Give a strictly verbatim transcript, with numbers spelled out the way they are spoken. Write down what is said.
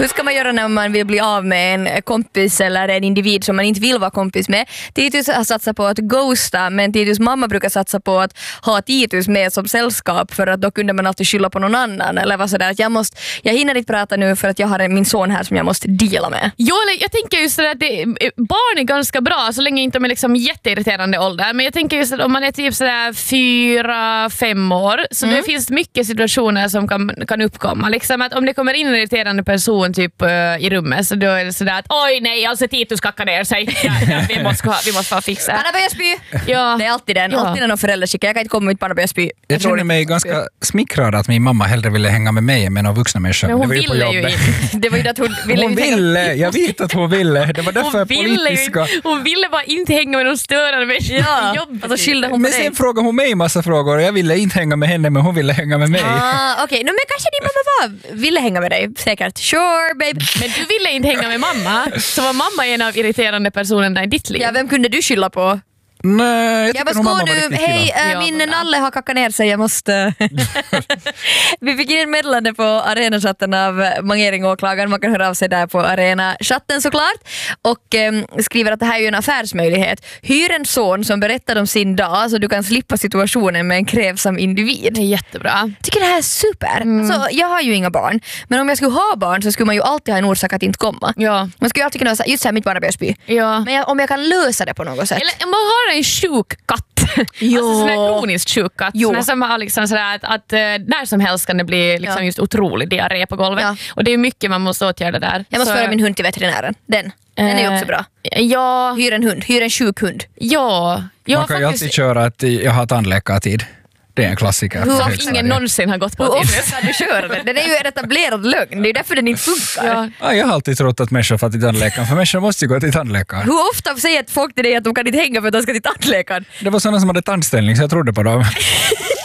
Hur ska man göra när man vill bli av med en kompis eller en individ som man inte vill vara kompis med? Titus har satsat på att ghosta, men Titus mamma brukar satsa på att ha Titus med som sällskap för att då kunde man alltid skylla på någon annan. Eller vad sådär. Att jag, måste, jag hinner inte prata nu för att jag har en, min son här som jag måste dela med. Jo, jag tänker just att det, barn är ganska bra så länge inte de är liksom jätteirriterande ålder. Men jag tänker just att om man är typ sådär fyra, fem år så mm. det finns mycket situationer som kan, kan uppkomma. Liksom att om det kommer in en irriterande person typ uh, i rummet så då är det sådär att oj nej, alltså Titus kackar ner sig. Ja, ja, vi måste ha, vi måste få fixa. Anna börjar spy. Ja. Det är alltid den. Ja. Alltid när någon förälder skickar. Jag kan inte komma ut, bara börja spy. Jag, jag känner mig ganska smickrad att min mamma hellre ville hänga med mig än med någon vuxna människa. Men hon det var ju ville på ju inte. Det var ju att hon ville. Hon ville, jag vet att hon ville. Det var därför hon ville politiska. Ju, hon ville bara inte hänga med någon störande människor. Ja, alltså skyllde hon på men dig. sen frågade hon mig massa frågor och jag ville inte hänga med henne men hon ville hänga med mig. Ah, okej, okay. no, men kanske din mamma var, ville hänga med dig. Säkert. Sure, babe. Men du ville inte hänga med mamma. Så var mamma en av irriterande personerna i ditt liv. Ja, vem kunde du skylla på? Nej, jag, jag bara, skål nu, hej, äh, ja, min bra. nalle har kackat ner sig, jag måste... Vi fick in ett meddelande på Arena-chatten av Mangering åklagaren, man kan höra av sig där på Arena-chatten såklart, och eh, skriver att det här är ju en affärsmöjlighet. Hyr en son som berättar om sin dag så du kan slippa situationen med en krävsam individ. Det är jättebra. Tycker det här är super. Mm. Så jag har ju inga barn, men om jag skulle ha barn så skulle man ju alltid ha en orsak att inte komma. Ja. Man skulle ju alltid kunna säga, just så här, mitt barn börjar spy. Ja. Men jag, om jag kan lösa det på något sätt. Eller man har en sjuk katt. Jo. Alltså sån här kroniskt sjuk katt. Jo. Sån här som har liksom sådär att, att uh, när som helst kan det bli liksom Ja. just otrolig diarré på golvet. Ja. Och det är mycket man måste åtgärda där. Jag måste så, föra min hund till veterinären. Den. Den är ju också bra. Ja. Hyr en hund. Hyr en sjuk hund. Ja. ja Man kan ju faktiskt, alltid köra att jag har tandläkartid. Det är en klassiker. Hur som ofta ingen någonsin har gått på. Hur ofta kan du köra den? Den är ju en etablerad lögn. Det är ju därför den inte funkar. Ja. Ja, jag har alltid trott att människor får till tandläkaren, för människor måste ju gå till tandläkaren. Hur ofta säger folk till dig att de kan inte hänga för att de ska till tandläkaren? Det var sådana som hade tandställning så jag trodde på dem.